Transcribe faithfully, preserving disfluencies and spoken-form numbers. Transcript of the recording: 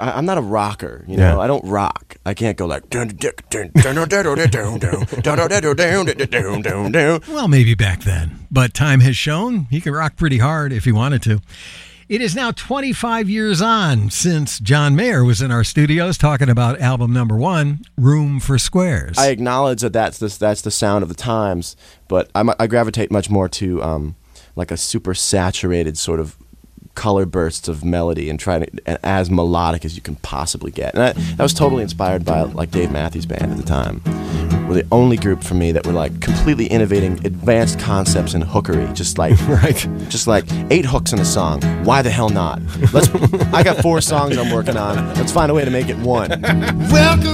I, I'm not a rocker, you know. Yeah. I don't rock. I can't go like. Dun, dun, dun, dun, dun, dun, dun, dun, dun, dun, dun, dun, dun, dun, dun. Well, maybe back then, but time has shown he can rock pretty hard if he wanted to. It is now twenty-five years on since John Mayer was in our studios talking about album number one, Room for Squares. I acknowledge that that's the, that's the sound of the times, but I, I gravitate much more to um, like a super saturated sort of color bursts of melody and try to and as melodic as you can possibly get. And I, that was totally inspired by like Dave Matthews Band at the time. Were the only group for me that were like completely innovating advanced concepts in hookery, just like Right. just like eight hooks in a song. Why the hell not? Let's. I got four songs I'm working on. Let's find a way to make it one. Welcome.